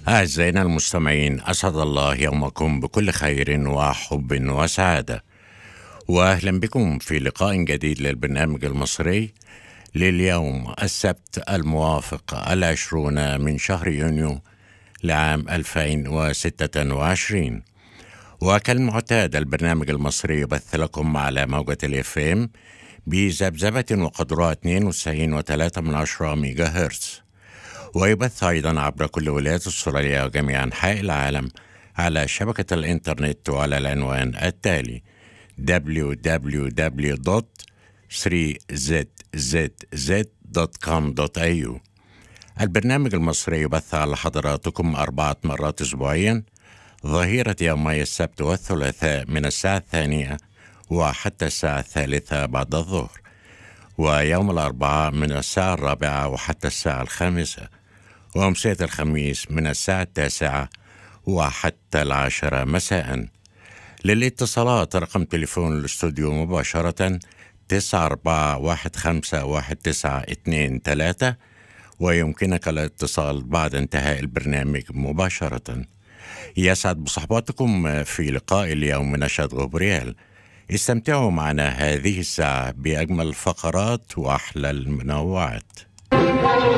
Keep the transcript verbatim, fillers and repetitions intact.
أعزائنا المستمعين، أسعد الله يومكم بكل خير وحب وسعادة، وأهلا بكم في لقاء جديد للبرنامج المصري لليوم السبت الموافق العشرون من شهر يونيو لعام ألفين وستة وعشرين. وكالمعتاد البرنامج المصري يبث لكم على موجة الاف ام بذبذبة وقدرها اثنين وتسعين فاصلة ثلاثة من عشرة ميجا هرتز، ويبث أيضا عبر كل ولايات استراليا وجميع أنحاء العالم على شبكة الإنترنت وعلى العنوان التالي دبليو دبليو دبليو دوت ثري زد زد زد دوت كوم دوت إيه يو. البرنامج المصري يبث على حضراتكم أربعة مرات أسبوعيا، ظهيرة يومي السبت والثلاثاء من الساعة الثانية وحتى الساعة الثالثة بعد الظهر، ويوم الأربعاء من الساعة الرابعة وحتى الساعة الخامسة، وأمسية الخميس من الساعة التاسعة وحتى العاشرة مساء. للاتصالات رقم تليفون الاستوديو مباشرة تسعة أربعة واحد خمسة واحد تسعة اثنين ثلاثة، ويمكنك الاتصال بعد انتهاء البرنامج مباشرة. يسعد بصحباتكم في لقاء اليوم من نشاط غبريال. استمتعوا معنا هذه الساعة بأجمل الفقرات وأحلى المنوعات.